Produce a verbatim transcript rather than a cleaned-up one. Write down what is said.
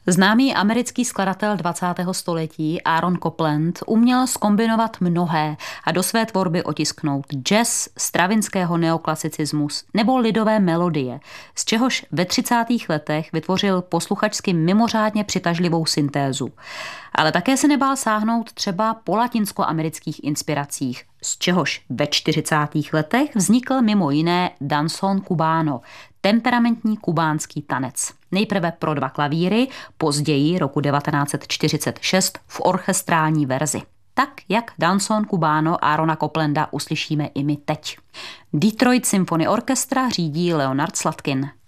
Známý americký skladatel dvacátého století Aaron Copland uměl zkombinovat mnohé a do své tvorby otisknout jazz, stravinského neoklasicismus nebo lidové melodie, z čehož ve třicátých letech vytvořil posluchačsky mimořádně přitažlivou syntézu. Ale také se nebál sáhnout třeba po latinskoamerických inspiracích, z čehož ve čtyřicátých letech vznikl mimo jiné danzón cubano, temperamentní kubánský tanec. Nejprve pro dva klavíry, později roku devatenáct set čtyřicet šest v orchestrální verzi. Tak, jak danzón cubano Aarona Coplanda uslyšíme i my teď. Detroit Symphony Orchestra řídí Leonard Slatkin.